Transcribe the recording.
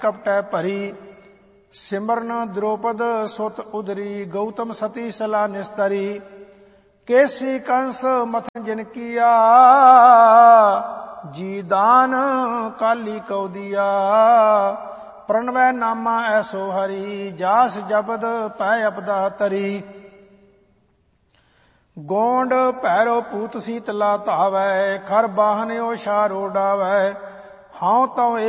कपटै भरी। सिमरन द्रौपद सुत उदरी, गौतम सती सला निस्तरी। केसी कंस मथन जिन किया, जी दान काली कौ दिया। प्रणवै नामा ऐसो हरि, जास जपद पै अपदा तरी। गोंड भैरो पूत शीतला धावै, खर बाहन ओ शारो डावै। हाँ तौ